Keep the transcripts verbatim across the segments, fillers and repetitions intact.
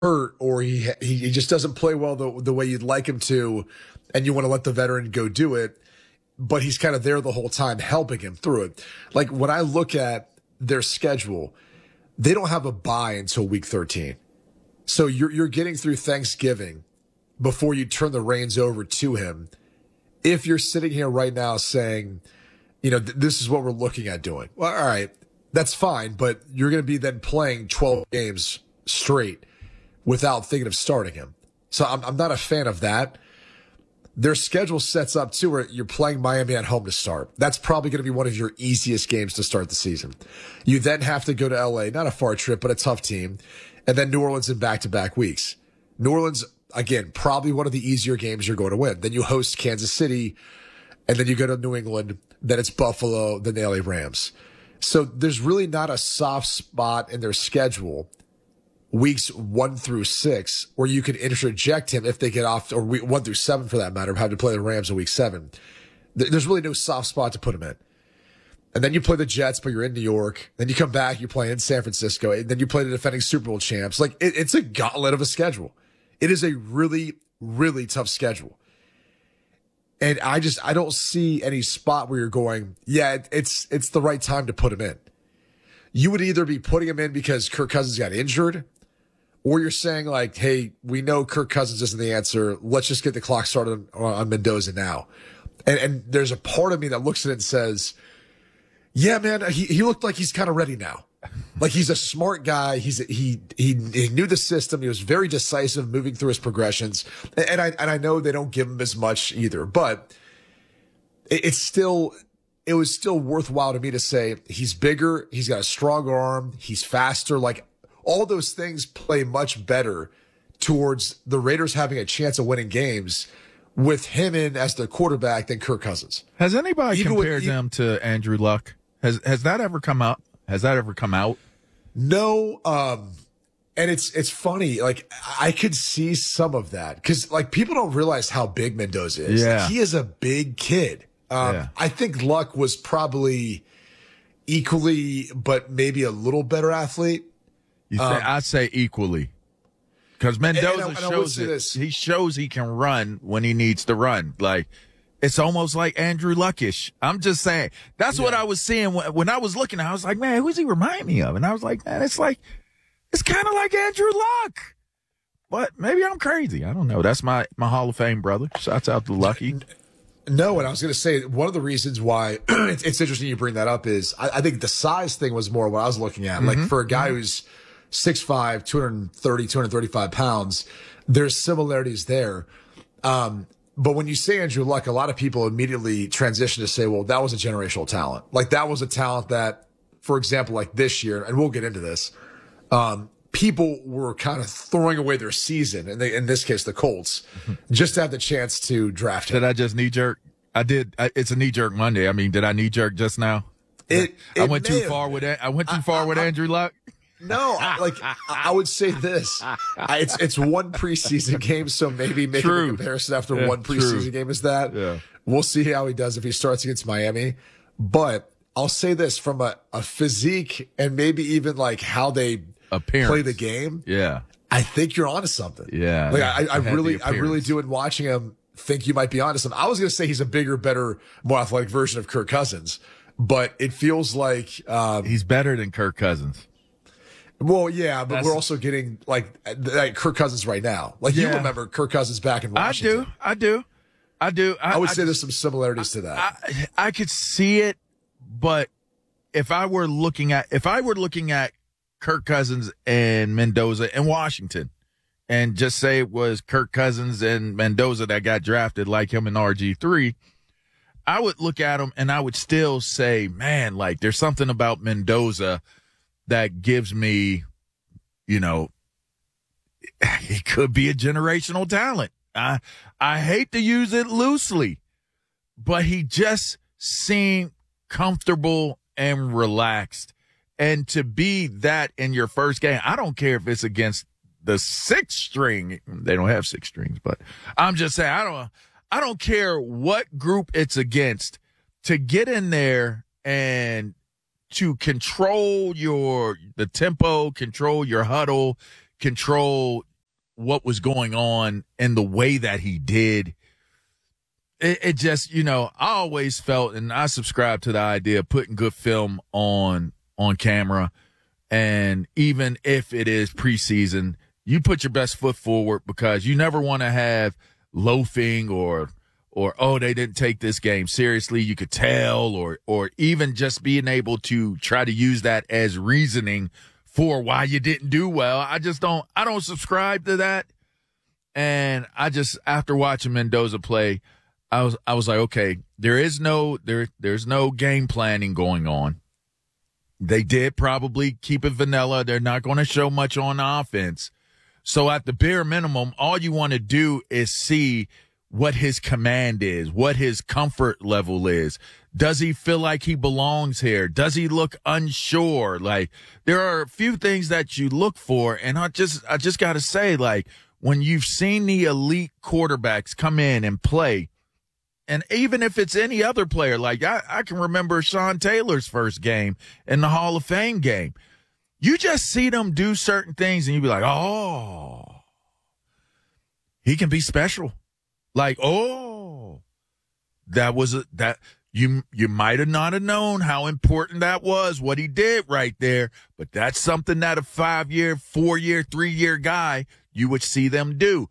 hurt or he he just doesn't play well the, the way you'd like him to, and you want to let the veteran go do it, but he's kind of there the whole time helping him through it. Like when I look at their schedule, they don't have a bye until week thirteen. So you're you're getting through Thanksgiving before you turn the reins over to him. If you're sitting here right now saying, you know, th- this is what we're looking at doing. Well, all right, that's fine, but you're going to be then playing twelve games straight without thinking of starting him. So I'm, I'm not a fan of that. Their schedule sets up too where you're playing Miami at home to start. That's probably going to be one of your easiest games to start the season. You then have to go to L A, not a far trip, but a tough team, and then New Orleans in back-to-back weeks. New Orleans, again, probably one of the easier games you're going to win. Then you host Kansas City, and then you go to New England, then it's Buffalo, then the L A Rams. So there's really not a soft spot in their schedule, weeks one through six, where you can interject him if they get off, or week one through seven for that matter, have to play the Rams in week seven. There's really no soft spot to put him in. And then you play the Jets, but you're in New York. Then you come back, you play in San Francisco, and then you play the defending Super Bowl champs. Like it, it's a gauntlet of a schedule. It is a really, really tough schedule. And I just, I don't see any spot where you're going, yeah, it, it's, it's the right time to put him in. You would either be putting him in because Kirk Cousins got injured, or you're saying like, hey, we know Kirk Cousins isn't the answer. Let's just get the clock started on, on Mendoza now. And, and there's a part of me that looks at it and says, yeah, man, he, he looked like he's kind of ready now. Like he's a smart guy. He's he he he knew the system. He was very decisive moving through his progressions. And I and I know they don't give him as much either, but it, it's still it was still worthwhile to me to say he's bigger, he's got a strong arm, he's faster. Like all those things play much better towards the Raiders having a chance of winning games with him in as the quarterback than Kirk Cousins. Has anybody Even compared with, them to Andrew Luck? Has has that ever come out? Has that ever come out? No. Um, and it's, it's funny. Like I could see some of that because like people don't realize how big Mendoza is. Yeah. Like, he is a big kid. Um, yeah. I think Luck was probably equally, but maybe a little better athlete. You say, um, I say equally. Because Mendoza and, and I, and shows it. This. He shows he can run when he needs to run. Like, it's almost like Andrew Luckish. I'm just saying. That's yeah. what I was seeing when, when I was looking. I was like, man, who's he remind me of? And I was like, man, it's like, it's kind of like Andrew Luck. But maybe I'm crazy. I don't know. That's my, my Hall of Fame brother. Shouts out to Lucky. No, and I was going to say, one of the reasons why it's, it's interesting you bring that up is I, I think the size thing was more what I was looking at. Mm-hmm. Like for a guy mm-hmm. who's six five, two thirty, two thirty-five pounds, there's similarities there. Um, But when you say Andrew Luck, a lot of people immediately transition to say, well, that was a generational talent. Like that was a talent that, for example, like this year, and we'll get into this, um, people were kind of throwing away their season, and in this case, the Colts, just to have the chance to draft him. Did I just knee jerk? I did. I, it's a knee jerk Monday. I mean, did I knee jerk just now? It, I it went too far with that. I went too far I, I, with Andrew Luck. No, like I would say this, it's it's one preseason game, so maybe making true. a comparison after yeah, one preseason true. game is that. Yeah. We'll see how he does if he starts against Miami. But I'll say this from a, a physique and maybe even like how they Appearance. play the game. Yeah, I think you're onto something. Yeah, like I, I really, I really do in watching him think you might be onto something. I was gonna say he's a bigger, better, more athletic version of Kirk Cousins, but it feels like um, he's better than Kirk Cousins. Well, yeah, but That's, we're also getting like, like Kirk Cousins right now. Like yeah. you remember Kirk Cousins back in Washington. I do. I do. I do. I, I would I, say there's some similarities I, to that. I, I could see it, but if I were looking at, if I were looking at Kirk Cousins and Mendoza in Washington and just say it was Kirk Cousins and Mendoza that got drafted like him and R G three, I would look at them and I would still say, man, like there's something about Mendoza that gives me, you know, he could be a generational talent. I I hate to use it loosely, but he just seemed comfortable and relaxed. And to be that in your first game, I don't care if it's against the sixth string. They don't have six strings, but I'm just saying, I don't, I don't care what group it's against, to get in there and to control your, the tempo, control your huddle, control what was going on and the way that he did, it, it just, you know, I always felt, and I subscribe to the idea of putting good film on on camera. And even if it is preseason, you put your best foot forward, because you never want to have loafing or or oh, they didn't take this game seriously. You could tell, or or even just being able to try to use that as reasoning for why you didn't do well. I just don't I don't subscribe to that. And I just, after watching Mendoza play, I was I was like, okay, there is no there there's no game planning going on. They did probably keep it vanilla. They're not going to show much on offense. So at the bare minimum, all you want to do is see what his command is, what his comfort level is. Does he feel like he belongs here? Does he look unsure? Like, there are a few things that you look for, and I just I just got to say, like, when you've seen the elite quarterbacks come in and play, and even if it's any other player, like I, I can remember Sean Taylor's first game in the Hall of Fame game. You just see them do certain things, and you be like, oh, he can be special. Like, oh, that was a, that you you might have not have known how important that was, what he did right there, but that's something that a five-year, four-year, three-year guy, you would see them do.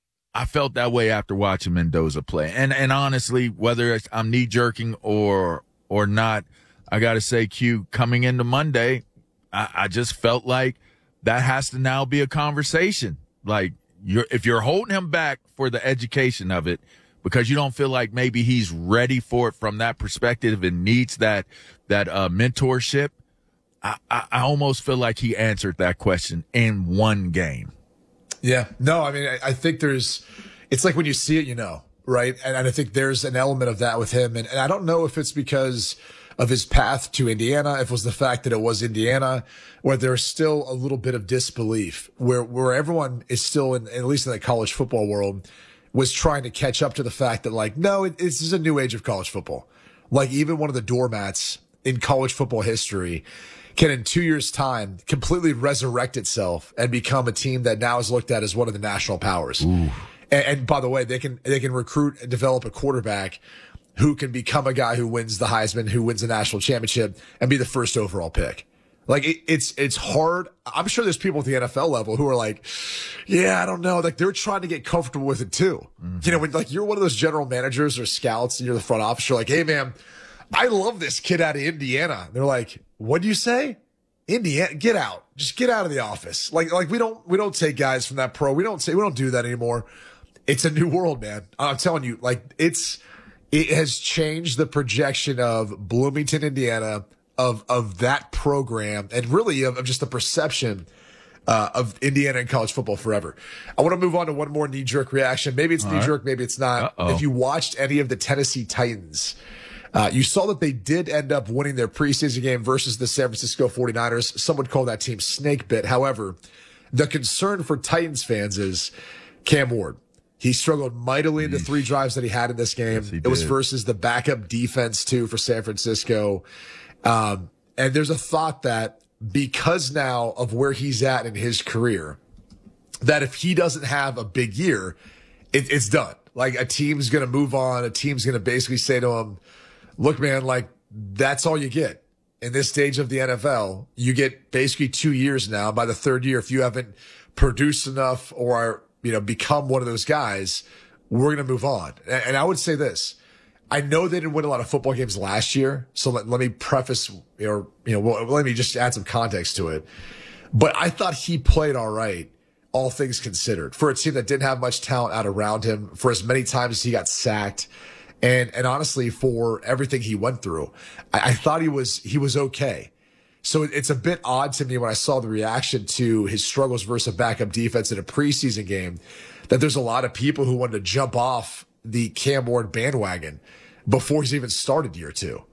I felt that way after watching Mendoza play. And and honestly, whether it's, I'm knee-jerking or or not, I got to say, Q, coming into Monday, I, I just felt like that has to now be a conversation. Like, you're if you're holding him back for the education of it because you don't feel like maybe he's ready for it from that perspective and needs that that uh, mentorship, I, I, I almost feel like he answered that question in one game. Yeah. No, I mean, I, I think there's, it's like when you see it, you know, right? And, and I think there's an element of that with him. And, and I don't know if it's because of his path to Indiana, if it was the fact that it was Indiana, where there's still a little bit of disbelief where, where everyone is still in, at least in the college football world, was trying to catch up to the fact that, like, no, it, this is a new age of college football. Like, even one of the doormats in college football history can in two years' time completely resurrect itself and become a team that now is looked at as one of the national powers. And, and by the way, they can they can recruit and develop a quarterback who can become a guy who wins the Heisman, who wins the national championship, and be the first overall pick. Like, it, it's it's hard. I'm sure there's people at the N F L level who are like, yeah, I don't know. Like, they're trying to get comfortable with it too. Mm-hmm. You know, when like you're one of those general managers or scouts and you're the front office, you're like, hey man, I love this kid out of Indiana. And they're like, what do you say? Indiana, get out. Just get out of the office. Like, like we don't, we don't take guys from that pro. We don't say, we don't do that anymore. It's a new world, man. I'm telling you, like, it's, it has changed the projection of Bloomington, Indiana, of, of that program, and really of, of just the perception uh, of Indiana and college football forever. I want to move on to one more knee-jerk reaction. Maybe it's knee-jerk, right. Maybe it's not. Uh-oh. If you watched any of the Tennessee Titans, Uh, you saw that they did end up winning their preseason game versus the San Francisco forty-niners. Some would call that team snake bit. However, the concern for Titans fans is Cam Ward. He struggled mightily in the three drives that he had in this game. Yes, it was versus the backup defense, too, for San Francisco. Um, and there's a thought that because now of where he's at in his career, that if he doesn't have a big year, it, it's done. Like, a team's going to move on. A team's going to basically say to him, look, man, like, that's all you get in this stage of the N F L. You get basically two years now. By the third year, if you haven't produced enough or, you know, become one of those guys, we're going to move on. And, and I would say this. I know they didn't win a lot of football games last year. So let, let me preface, or, you know, well, let me just add some context to it. But I thought he played all right, all things considered, for a team that didn't have much talent out around him, for as many times as he got sacked. And, and honestly, for everything he went through, I, I thought he was, he was okay. So it, it's a bit odd to me when I saw the reaction to his struggles versus a backup defense in a preseason game, that there's a lot of people who wanted to jump off the Cam Ward bandwagon before he's even started year two.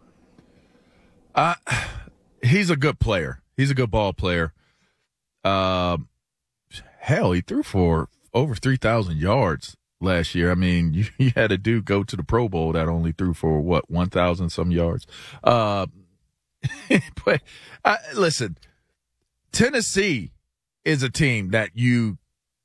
Uh, he's a good player. He's a good ball player. Uh, hell, he threw for over three thousand yards last year. I mean, you, you had a dude go to the Pro Bowl that only threw for, what, one thousand some yards. Uh, but, uh, listen, Tennessee is a team that you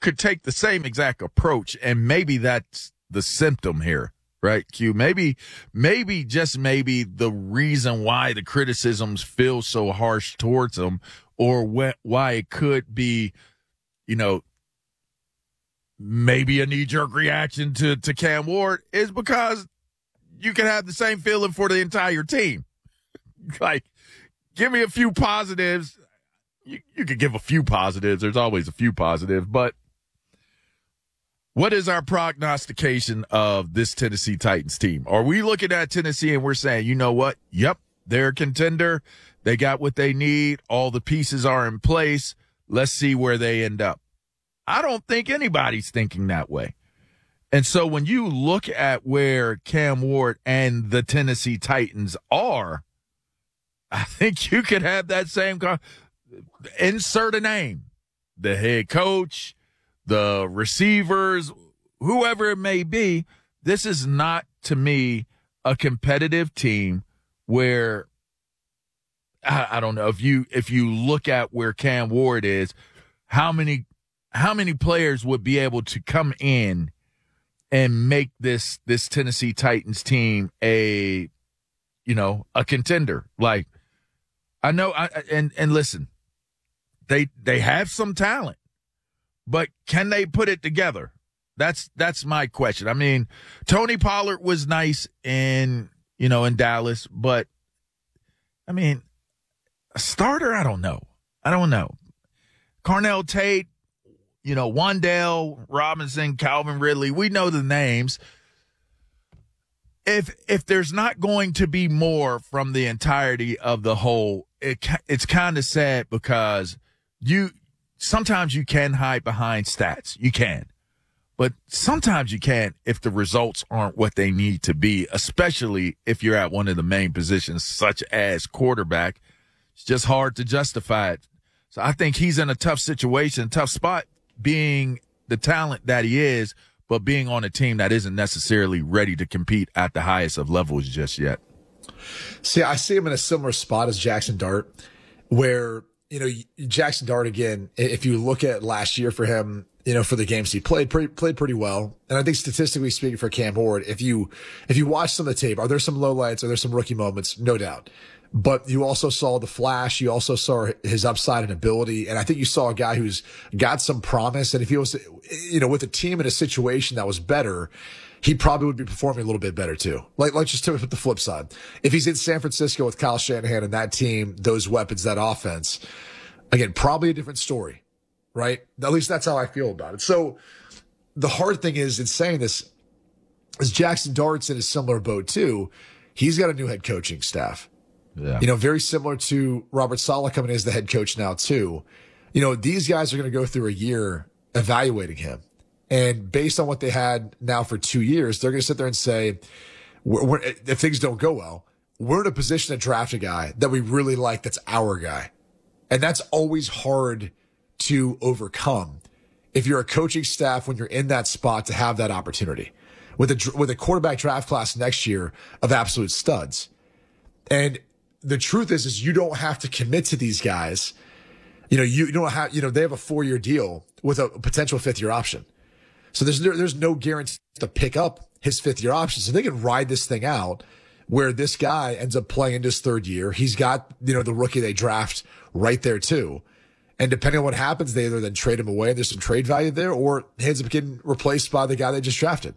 could take the same exact approach, and maybe that's the symptom here, right, Q? Maybe, maybe, just maybe the reason why the criticisms feel so harsh towards him, or wh- why it could be, you know, maybe a knee-jerk reaction to, to Cam Ward, is because you can have the same feeling for the entire team. Like, give me a few positives. You, you could give a few positives. There's always a few positives. But what is our prognostication of this Tennessee Titans team? Are we looking at Tennessee and we're saying, you know what? Yep, they're a contender. They got what they need. All the pieces are in place. Let's see where they end up. I don't think anybody's thinking that way. And so when you look at where Cam Ward and the Tennessee Titans are, I think you could have that same con- insert a name, the head coach, the receivers, whoever it may be. This is not, to me, a competitive team where I, I don't know if you if you look at where Cam Ward is, how many how many players would be able to come in and make this this Tennessee Titans team a, you know, a contender? Like, I know, I, and and listen, they they have some talent, but can they put it together? That's that's my question. I mean, Tony Pollard was nice in, you know, in Dallas, but I mean, a starter, I don't know. I don't know. Carnell Tate, you know, Wan'Dale Robinson, Calvin Ridley, we know the names. If if there's not going to be more from the entirety of the whole, it it's kind of sad, because you sometimes you can hide behind stats. You can. But sometimes you can't if the results aren't what they need to be, especially if you're at one of the main positions, such as quarterback. It's just hard to justify it. So I think he's in a tough situation, tough spot, being the talent that he is, but being on a team that isn't necessarily ready to compete at the highest of levels just yet. See, I see him in a similar spot as Jackson Dart, where, you know, Jackson Dart, again, if you look at last year for him, you know, for the games he played, pretty, played pretty well. And I think statistically speaking for Cam Ward, if you, if you watch some of the tape, are there some lowlights? Are there some rookie moments? No doubt. But you also saw the flash. You also saw his upside and ability. And I think you saw a guy who's got some promise. And if he was, you know, with a team in a situation that was better, he probably would be performing a little bit better too. Like, let's just put the flip side. If he's in San Francisco with Kyle Shanahan and that team, those weapons, that offense, again, probably a different story, right? At least that's how I feel about it. So the hard thing is in saying this is Jackson Dart's in a similar boat too. He's got a new head coaching staff. Yeah. You know, very similar to Robert Saleh coming in as the head coach now too. You know, these guys are going to go through a year evaluating him. And based on what they had now for two years, they're going to sit there and say, we're, we're, if things don't go well, we're in a position to draft a guy that we really like, that's our guy. And that's always hard to overcome if you're a coaching staff when you're in that spot to have that opportunity with a, with a quarterback draft class next year of absolute studs. And the truth is, is you don't have to commit to these guys. You know, you don't have, you know, they have a four year deal with a potential fifth year option. So there's no, there's no guarantee to pick up his fifth year option. So they can ride this thing out where this guy ends up playing into his third year. He's got, you know, the rookie they draft right there too. And depending on what happens, they either then trade him away and there's some trade value there, or he ends up getting replaced by the guy they just drafted.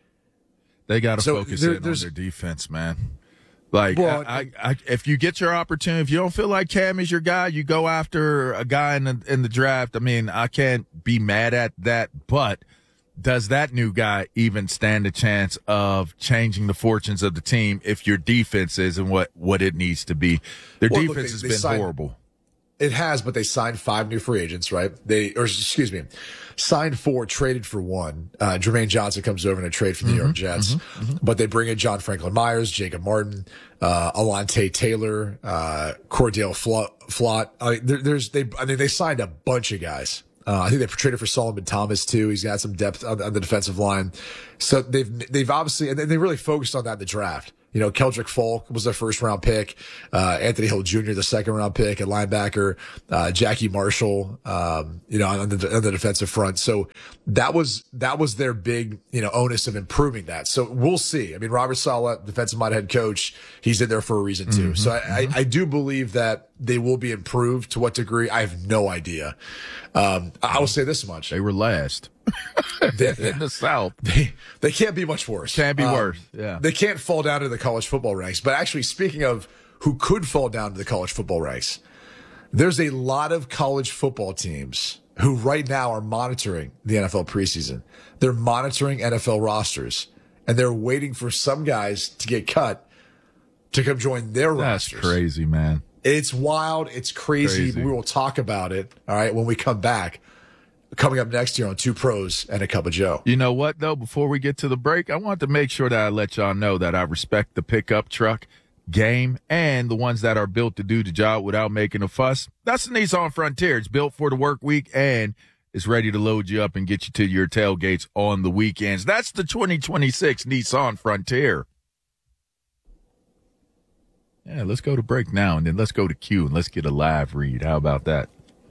They got to so focus there, in on their defense, man. Like, well, I, I, if you get your opportunity, if you don't feel like Cam is your guy, you go after a guy in the, in the draft. I mean, I can't be mad at that, but does that new guy even stand a chance of changing the fortunes of the team if your defense isn't what, what it needs to be? Their well, defense look, they, has they been signed, horrible. It has, but they signed five new free agents, right? They, or excuse me, signed four, traded for one. Uh, Jermaine Johnson comes over in a trade from the mm-hmm, New York Jets, mm-hmm, mm-hmm. but they bring in John Franklin Myers, Jacob Martin, uh, Alante Taylor, uh, Cordell Flott. I mean, there, there's, they, I mean, they signed a bunch of guys. Uh, I think they traded for Solomon Thomas too. He's got some depth on, on the defensive line. So they've, they've obviously, and they really focused on that in the draft. You know, Keldrick Folk was their first round pick. Uh, Anthony Hill Junior, the second round pick at linebacker. Uh, Jackie Marshall, um, you know, on the, on the defensive front. So that was, that was their big, you know, onus of improving that. So we'll see. I mean, Robert Saleh, defensive minded head coach, he's in there for a reason too. Mm-hmm. So I, mm-hmm. I, I do believe that they will be improved. To what degree? I have no idea. Um, I will say this much. They were last. they, in the South. They, they can't be much worse. Can't be um, worse. Yeah. They can't fall down to the college football ranks. But actually, speaking of who could fall down to the college football ranks, there's a lot of college football teams who right now are monitoring the N F L preseason. They're monitoring N F L rosters, and they're waiting for some guys to get cut to come join their That's rosters. That's crazy, man. It's wild. It's crazy. crazy. We will talk about it, all right, when we come back. Coming up next year on Two Pros and a Cup of Joe. You know what, though? Before we get to the break, I want to make sure that I let y'all know that I respect the pickup truck game and the ones that are built to do the job without making a fuss. That's the Nissan Frontier. It's built for the work week and it's ready to load you up and get you to your tailgates on the weekends. That's the twenty twenty-six Nissan Frontier. Yeah, let's go to break now, and then let's go to Q, and let's get a live read. How about that?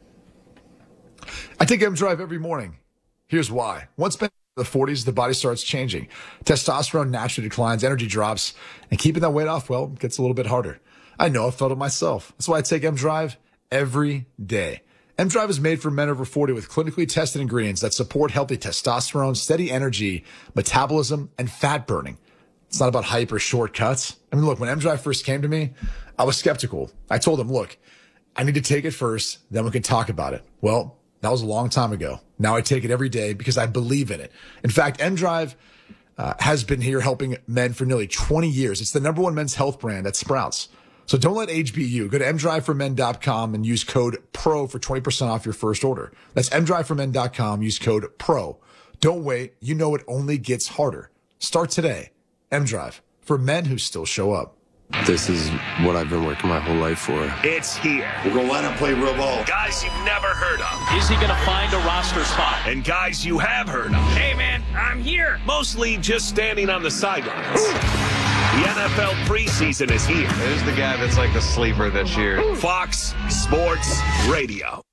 I take M Drive every morning. Here's why. Once been in the forties, the body starts changing. Testosterone naturally declines, energy drops, and keeping that weight off, well, gets a little bit harder. I know, I've felt it myself. That's why I take M Drive every day. M Drive is made for men over forty with clinically tested ingredients that support healthy testosterone, steady energy, metabolism, and fat burning. It's not about hype or shortcuts. I mean, look, when M Drive first came to me, I was skeptical. I told him, look, I need to take it first, then we can talk about it. Well, that was a long time ago. Now I take it every day because I believe in it. In fact, M Drive uh, has been here helping men for nearly twenty years. It's the number one men's health brand at Sprouts. So don't let age be you. Go to m drive for men dot com and use code PRO for twenty percent off your first order. That's m drive for men dot com. Use code PRO. Don't wait. You know it only gets harder. Start today. M Drive, for men who still show up. This is what I've been working my whole life for. It's here. We're going to line up, play real ball. Guys you've never heard of. Is he going to find a roster spot? And guys you have heard of. Hey, man, I'm here. Mostly just standing on the sidelines. The N F L preseason is here. There's the guy that's like the sleeper this year. Fox Sports Radio.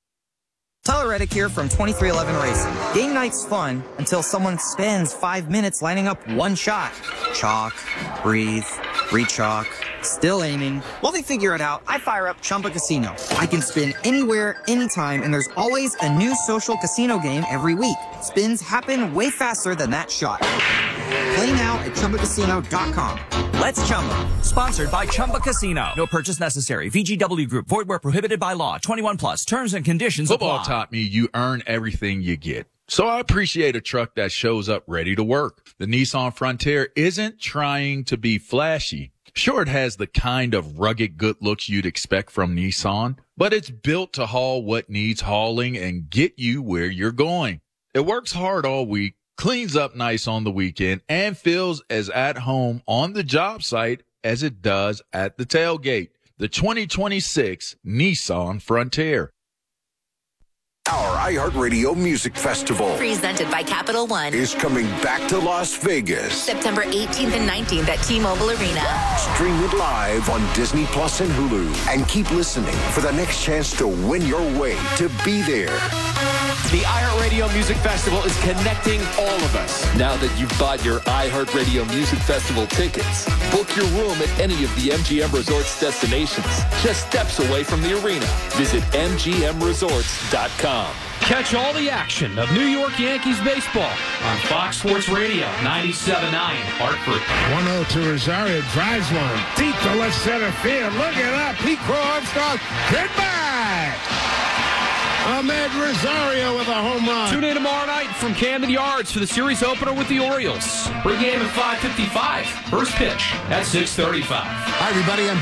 Tyler Reddick here from twenty-three eleven Racing. Game night's fun until someone spends five minutes lining up one shot. Chalk, breathe, re-chalk, still aiming. While they figure it out, I fire up Chumba Casino. I can spin anywhere, anytime, and there's always a new social casino game every week. Spins happen way faster than that shot. Play now at chumba casino dot com. Let's Chumba. Sponsored by Chumba Casino. No purchase necessary. V G W Group. Void where prohibited by law. twenty-one plus. Terms and conditions Football apply. taught me you earn everything you get. So I appreciate a truck that shows up ready to work. The Nissan Frontier isn't trying to be flashy. Sure, it has the kind of rugged good looks you'd expect from Nissan, but it's built to haul what needs hauling and get you where you're going. It works hard all week, cleans up nice on the weekend, and feels as at home on the job site as it does at the tailgate. The twenty twenty-six Nissan Frontier. Our iHeartRadio Music Festival, presented by Capital One, is coming back to Las Vegas. September eighteenth and nineteenth at T-Mobile Arena. Stream it live on Disney Plus and Hulu. And keep listening for the next chance to win your way to be there. The iHeartRadio Music Festival is connecting all of us. Now that you've bought your iHeartRadio Music Festival tickets, book your room at any of the M G M Resorts destinations, just steps away from the arena. Visit M G M resorts dot com. Catch all the action of New York Yankees baseball on Fox Sports Radio, ninety-seven point nine, Hartford. one oh to Rosario, drives one deep to left center field. Look at that. Pete Crow Armstrong. Goodbye. Ahmed Rosario with a home run. Tune in tomorrow night from Camden Yards for the series opener with the Orioles. Pregame at five fifty-five. First pitch at six thirty-five. Hi, everybody. I'm